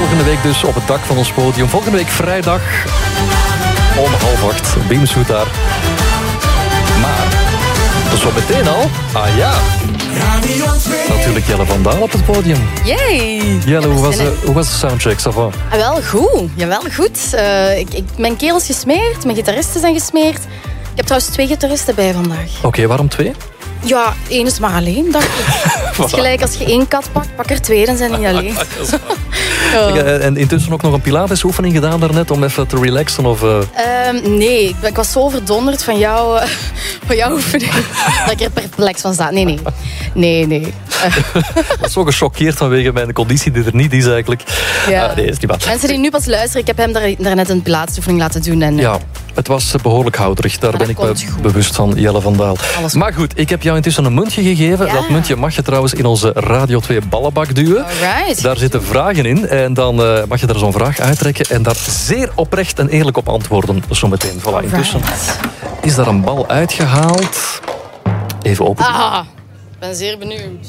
volgende week dus op het dak van ons podium. Volgende week vrijdag om 7:30. Beamshoot daar. Maar, zo meteen al. Ah ja. Natuurlijk Jelle van Daal op het podium. Yay! Jelle, hoe was de soundcheck? Ça va? Wel goed. Jawel, goed. Mijn keel is gesmeerd, mijn gitaristen zijn gesmeerd. Ik heb trouwens 2 gitaristen bij vandaag. Oké, waarom 2? Ja, 1 is maar alleen, dacht ik. Het is gelijk als je 1 kat pakt, pak er 2, dan zijn die alleen. En intussen ook nog een Pilates-oefening gedaan daarnet om even te relaxen? Of, Nee, ik was zo verdonderd van jouw oefening dat ik er perplex van sta. Nee. Ik was zo gechoqueerd vanwege mijn conditie die er niet is eigenlijk. Ja. Nee, is niet waar. Mensen die nu pas luisteren, ik heb hem daarnet een Pilates-oefening laten doen. En, ja, het was behoorlijk houterig. Daar ben ik me bewust van, Jelle van Daal. Maar goed, ik heb jou intussen een muntje gegeven. Ja. Dat muntje mag je trouwens in onze Radio 2 ballenbak duwen. Alright. Daar zitten vragen in. En dan mag je er zo'n vraag uittrekken. En daar zeer oprecht en eerlijk op antwoorden. Zometeen. Voilà, intussen is daar een bal uitgehaald. Even open. Ik ben zeer benieuwd.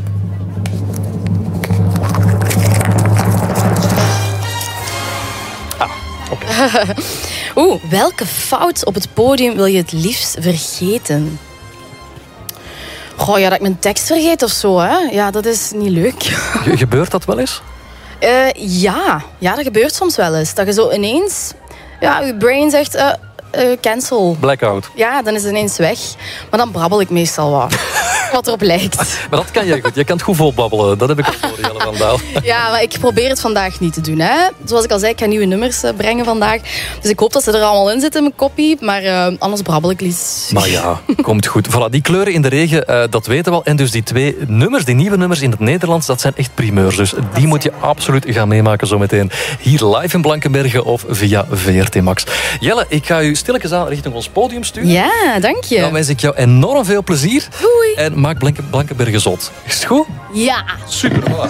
Okay. Welke fout op het podium wil je het liefst vergeten? Ja, dat ik mijn tekst vergeet of zo, hè? Ja, dat is niet leuk. Gebeurt dat wel eens? Ja, dat gebeurt soms wel eens. Dat je zo ineens... Ja, je brain zegt... cancel. Blackout. Ja, dan is het ineens weg. Maar dan brabbel ik meestal wat erop lijkt. Maar dat kan jij goed. Je kan het goed volbabbelen. Dat heb ik al voor, Jelle van Daal. Ja, maar ik probeer het vandaag niet te doen. Hè. Zoals ik al zei, ik ga nieuwe nummers brengen vandaag. Dus ik hoop dat ze er allemaal in zitten in mijn kopie. Maar anders brabbel ik liefst. Maar ja, komt goed. Voilà, die kleuren in de regen, dat weten we al. En dus die 2 nummers, die nieuwe nummers in het Nederlands, dat zijn echt primeurs. Dus die moet je absoluut gaan meemaken zometeen. Hier live in Blankenberge of via VRT Max. Jelle, ik ga u stilletjes aan richting ons podium sturen. Ja, dank je. Dan wens ik jou enorm veel plezier. Doei. En maak Blankenberge zot. Is het goed? Ja. Super. Voilà.